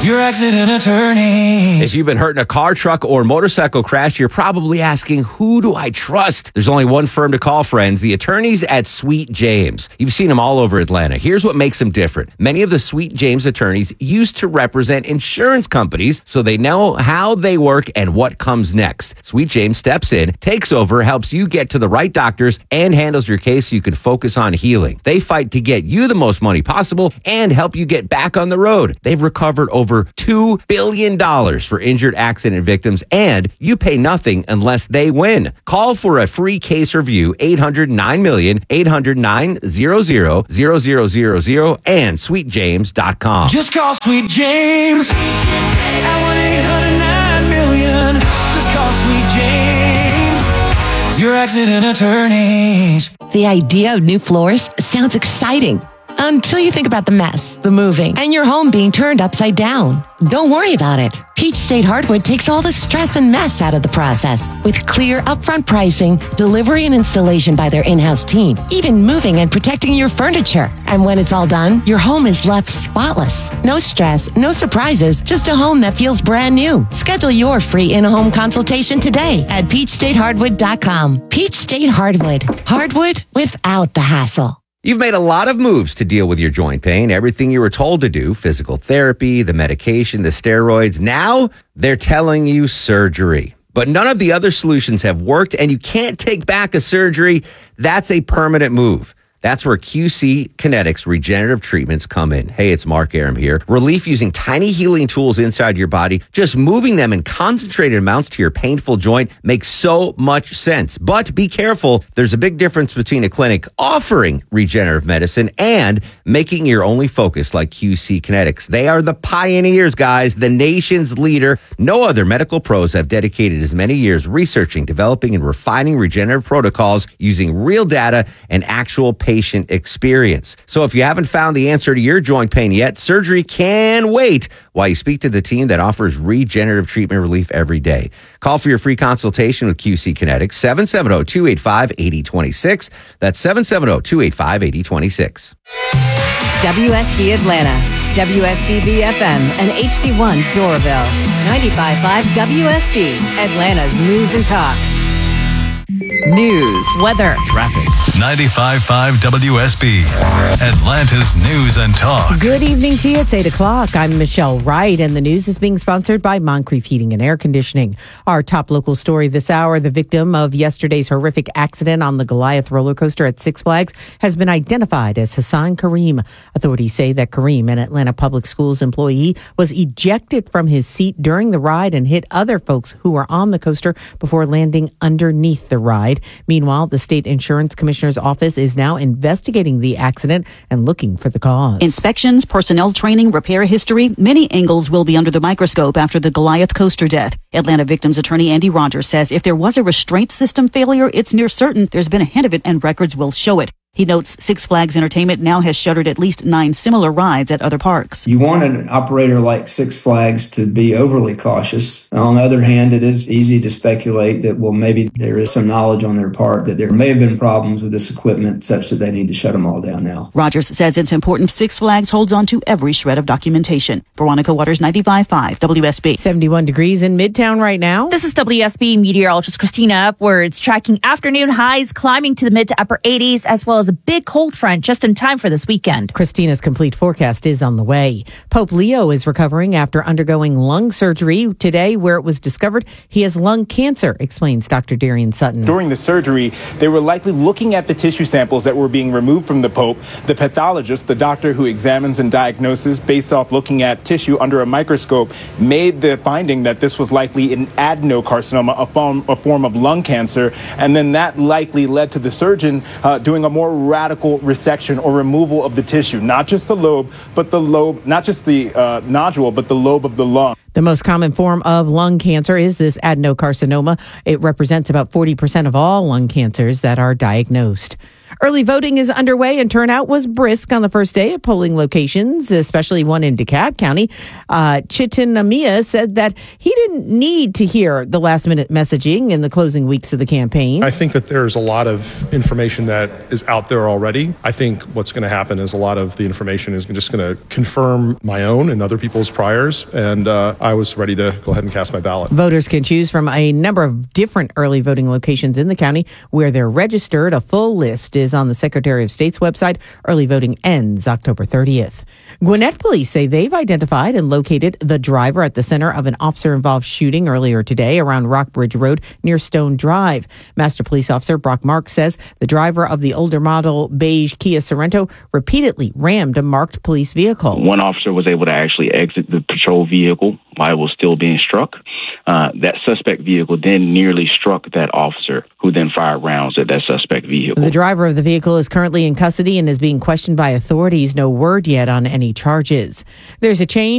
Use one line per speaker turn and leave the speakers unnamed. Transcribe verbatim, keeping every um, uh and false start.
your accident attorney.
If you've been hurt in a car, truck, or motorcycle crash, you're probably asking, who do I trust? There's only one firm to call, friends, the attorneys at Sweet James. You've seen them all over Atlanta. Here's what makes them different. Many of the Sweet James attorneys used to represent insurance companies, so they know how they work and what comes next. Sweet James steps in, takes over, helps you get to the right doctors, and handles your case so you can focus on healing. They fight to get you the most money possible and help you get back on the road. They've recovered over two billion dollars for injured accident victims, and you pay nothing unless they win. Call for a free case review, eight hundred nine million, eight hundred nine hundred, zero zero zero zero, and sweet james dot com.
Just call Sweet James at one eight hundred nine million. Just call Sweet James, your accident attorneys.
The idea of new floors sounds exciting until you think about the mess, the moving, and your home being turned upside down. Don't worry about it. Peach State Hardwood takes all the stress and mess out of the process with clear upfront pricing, delivery and installation by their in-house team, even moving and protecting your furniture. And when it's all done, your home is left spotless. No stress, no surprises, just a home that feels brand new. Schedule your free in-home consultation today at peach state hardwood dot com. Peach State Hardwood. Hardwood without the hassle.
You've made a lot of moves to deal with your joint pain, everything you were told to do, physical therapy, the medication, the steroids. Now they're telling you surgery. But none of the other solutions have worked, and you can't take back a surgery. That's a permanent move. That's where Q C Kinetics regenerative treatments come in. Hey, it's Mark Aram here. Relief using tiny healing tools inside your body. Just moving them in concentrated amounts to your painful joint makes so much sense. But be careful. There's a big difference between a clinic offering regenerative medicine and making your only focus like Q C Kinetics. They are the pioneers, guys, the nation's leader. No other medical pros have dedicated as many years researching, developing, and refining regenerative protocols using real data and actual patient experience. So if you haven't found the answer to your joint pain yet, surgery can wait while you speak to the team that offers regenerative treatment relief every day. Call for your free consultation with Q C Kinetics, seven seven zero, two eight five, eight zero two six. That's seven seven zero, two eight five, eight zero two six.
W S B Atlanta, W S B B F M, and H D one Doraville. ninety-five point five W S B, Atlanta's news and talk. News, weather,
traffic. ninety-five point five W S B, Atlanta's news and talk.
Good evening to you. It's eight o'clock. I'm Michelle Wright, and the news is being sponsored by Moncrief Heating and Air Conditioning. Our top local story this hour, the victim of yesterday's horrific accident on the Goliath roller coaster at Six Flags has been identified as Hassan Kareem. Authorities say that Kareem, an Atlanta Public Schools employee, was ejected from his seat during the ride and hit other folks who were on the coaster before landing underneath the ride. Meanwhile, the state insurance commissioner's office is now investigating the accident and looking for the cause.
Inspections, personnel training, repair history. Many angles will be under the microscope after the Goliath coaster death. Atlanta victims attorney Andy Rogers says if there was a restraint system failure, it's near certain there's been a hint of it and records will show it. He notes Six Flags Entertainment now has shuttered at least nine similar rides at other parks.
You want an operator like Six Flags to be overly cautious. On the other hand, it is easy to speculate that, well, maybe there is some knowledge on their part that there may have been problems with this equipment such that they need to shut them all down now.
Rogers says it's important Six Flags holds on to every shred of documentation. Veronica Waters, ninety-five point five W S B.
seventy-one degrees in Midtown right now.
This is W S B meteorologist Christina Upwards, tracking afternoon highs climbing to the mid to upper eighties, as well as a big cold front just in time for this weekend.
Christina's complete forecast is on the way. Pope Leo is recovering after undergoing lung surgery today, where it was discovered he has lung cancer, explains Doctor Darian Sutton.
During the surgery, they were likely looking at the tissue samples that were being removed from the Pope. The pathologist, the doctor who examines and diagnoses based off looking at tissue under a microscope, made the finding that this was likely an adenocarcinoma, a form, a form of lung cancer, and then that likely led to the surgeon uh, doing a more radical resection or removal of the tissue, not just the lobe, but the lobe, not just the uh, nodule, but the lobe of the lung.
The most common form of lung cancer is this adenocarcinoma. It represents about forty percent of all lung cancers that are diagnosed. Early voting is underway and turnout was brisk on the first day at polling locations, especially one in DeKalb County. Uh, Chitin Amia said that he didn't need to hear the last-minute messaging in the closing weeks of the campaign.
I think that there's a lot of information that is out there already. I think what's going to happen is a lot of the information is just going to confirm my own and other people's priors, and uh, I was ready to go ahead and cast my ballot.
Voters can choose from a number of different early voting locations in the county where they're registered. A full list is on the Secretary of State's website. Early voting ends October thirtieth. Gwinnett police say they've identified and located the driver at the center of an officer-involved shooting earlier today around Rockbridge Road near Stone Drive. Master Police Officer Brock Marks says the driver of the older model beige Kia Sorento repeatedly rammed a marked police vehicle.
One officer was able to actually exit the patrol vehicle while it was still being struck. Uh, that suspect vehicle then nearly struck that officer, who then fired rounds at that suspect vehicle.
The driver of the vehicle is currently in custody and is being questioned by authorities. No word yet on any charges. There's a change